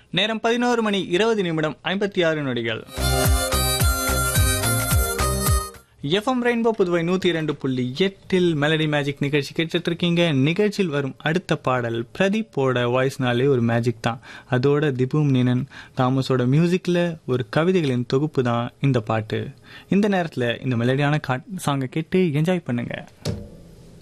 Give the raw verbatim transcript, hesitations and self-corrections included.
நேரம் பதினோரு மணி இருபது நிமிடம் ஐம்பத்தி ஆறு நொடிகள். எஃப்எம் ரெயின்போ புதுவை நூத்தி இரண்டு புள்ளி எட்டில் மெலடி மேஜிக் நிகழ்ச்சி கேட்டுட்டு இருக்கீங்க. நிகழ்ச்சியில் வரும் அடுத்த பாடல் பிரதீப்போட வாய்ஸ்னாலே ஒரு மேஜிக் தான். அதோட திபும் நீனன் தாமஸோட மியூசிக்ல ஒரு கவிதைகளின் தொகுப்பு தான் இந்த பாட்டு. இந்த நேரத்தில் இந்த மெலடியான சாங்கை கேட்டு என்ஜாய் பண்ணுங்க.